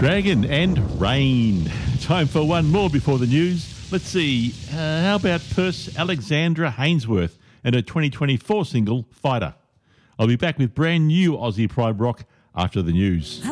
Dragon and Rain. Time for one more before the news. Let's see, how about Perse Alexandra Hainsworth and her 2024 single, Fighter. I'll be back with brand new Aussie Pride Rock after the news.